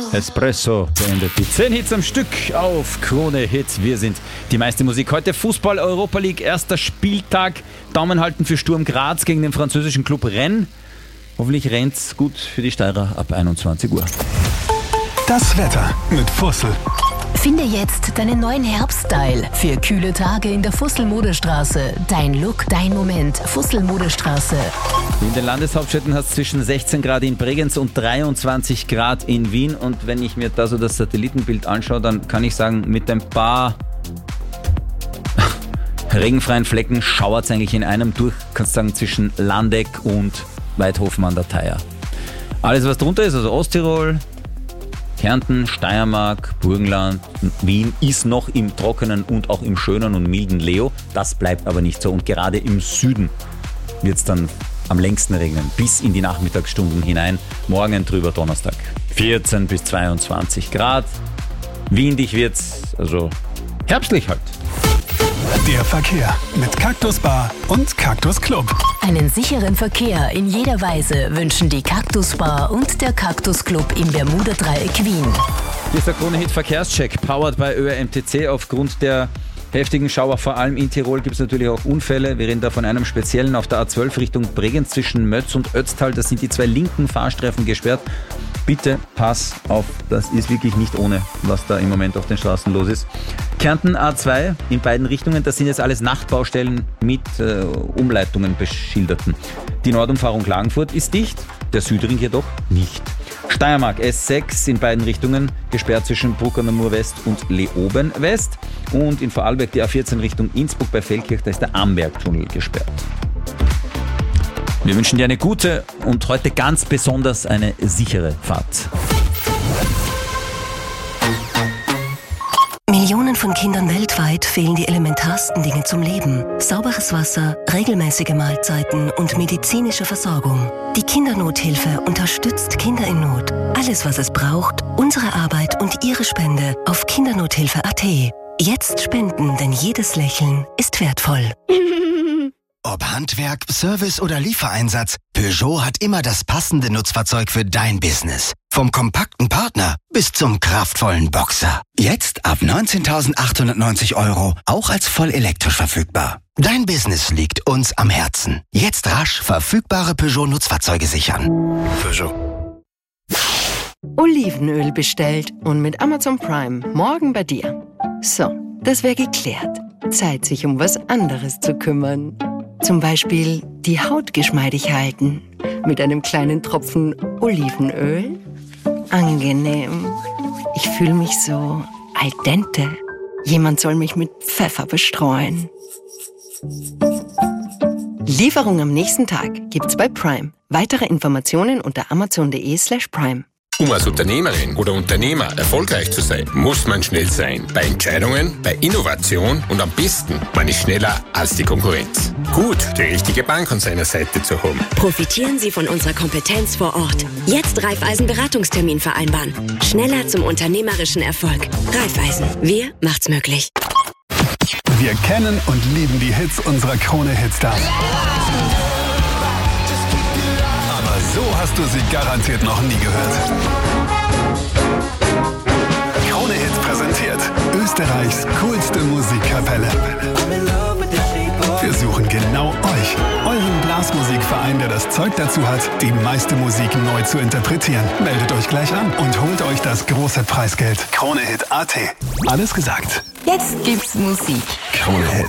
Espresso beendet die 10 Hits am Stück auf Krone Hit. Wir sind die meiste Musik. Heute Fußball Europa League, erster Spieltag. Daumen halten für Sturm Graz gegen den französischen Club Rennes. Hoffentlich rennt's gut für die Steirer ab 21 Uhr. Das Wetter mit Fussel. Finde jetzt deinen neuen Herbststyle für kühle Tage in der Fussel-Modestraße. Dein Look, dein Moment. Fussel-Modestraße. In den Landeshauptstädten hat es zwischen 16 Grad in Bregenz und 23 Grad in Wien. Und wenn ich mir da so das Satellitenbild anschaue, dann kann ich sagen, mit ein paar regenfreien Flecken schauert es eigentlich in einem durch. Kannst sagen, zwischen Landeck und Weidhofen an der Theier. Alles, was drunter ist, also Osttirol, Kärnten, Steiermark, Burgenland, Wien ist noch im trockenen und auch im schönen und milden Leo. Das bleibt aber nicht so. Und gerade im Süden wird es dann am längsten regnen, bis in die Nachmittagsstunden hinein. Morgen drüber Donnerstag 14 bis 22 Grad. Windig wird's, also herbstlich halt. Der Verkehr mit Cactus Bar und Cactus Club. Einen sicheren Verkehr in jeder Weise wünschen die Cactus Bar und der Cactus Club im Bermuda-Dreieck Wien. Hier ist der Krone-Hit Verkehrscheck, powered by ÖRMTC. Aufgrund der heftigen Schauer, vor allem in Tirol, gibt es natürlich auch Unfälle. Wir reden da von einem speziellen auf der A12 Richtung Bregenz zwischen Mötz und Ötztal. Da sind die 2 linken Fahrstreifen gesperrt. Bitte pass auf, das ist wirklich nicht ohne, was da im Moment auf den Straßen los ist. Kärnten A2 in beiden Richtungen, das sind jetzt alles Nachtbaustellen mit Umleitungen beschilderten. Die Nordumfahrung Klagenfurt ist dicht, der Südring jedoch nicht. Steiermark S6 in beiden Richtungen, gesperrt zwischen Bruck an der Mur West und Leoben West. Und in Vorarlberg die A14 Richtung Innsbruck bei Feldkirch, da ist der Ambergtunnel gesperrt. Wir wünschen dir eine gute und heute ganz besonders eine sichere Fahrt. Millionen von Kindern weltweit fehlen die elementarsten Dinge zum Leben. Sauberes Wasser, regelmäßige Mahlzeiten und medizinische Versorgung. Die Kindernothilfe unterstützt Kinder in Not. Alles, was es braucht, unsere Arbeit und Ihre Spende auf kindernothilfe.at. Jetzt spenden, denn jedes Lächeln ist wertvoll. Ob Handwerk, Service oder Liefereinsatz, Peugeot hat immer das passende Nutzfahrzeug für dein Business. Vom kompakten Partner bis zum kraftvollen Boxer. Jetzt ab 19.890 €, auch als voll elektrisch verfügbar. Dein Business liegt uns am Herzen. Jetzt rasch verfügbare Peugeot-Nutzfahrzeuge sichern. Peugeot. Olivenöl bestellt und mit Amazon Prime morgen bei dir. So, das wäre geklärt. Zeit, sich um was anderes zu kümmern. Zum Beispiel die Haut geschmeidig halten mit einem kleinen Tropfen Olivenöl. Angenehm. Ich fühle mich so al dente. Jemand soll mich mit Pfeffer bestreuen. Lieferung am nächsten Tag gibt's bei Prime. Weitere Informationen unter amazon.de/prime. Um als Unternehmerin oder Unternehmer erfolgreich zu sein, muss man schnell sein. Bei Entscheidungen, bei Innovation und am besten, man ist schneller als die Konkurrenz. Gut, die richtige Bank an seiner Seite zu haben. Profitieren Sie von unserer Kompetenz vor Ort. Jetzt Raiffeisen Beratungstermin vereinbaren. Schneller zum unternehmerischen Erfolg. Raiffeisen, wir macht's möglich. Wir kennen und lieben die Hits unserer Krone-Hitstars. So hast du sie garantiert noch nie gehört. Krone Hit präsentiert Österreichs coolste Musikkapelle. Wir suchen genau euch, euren Blasmusikverein, der das Zeug dazu hat, die meiste Musik neu zu interpretieren. Meldet euch gleich an und holt euch das große Preisgeld. Krone Hit.at. Alles gesagt. Jetzt gibt's Musik. Krone Hit.